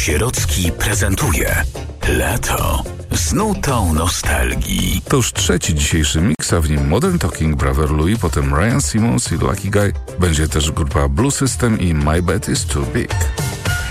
Sierocki prezentuje Lato z nutą nostalgii. To już trzeci dzisiejszy mix, a w nim Modern Talking, Brother Louie, potem Ryan Simmons i Lucky Guy. Będzie też grupa Blue System i My Bed Is Too Big.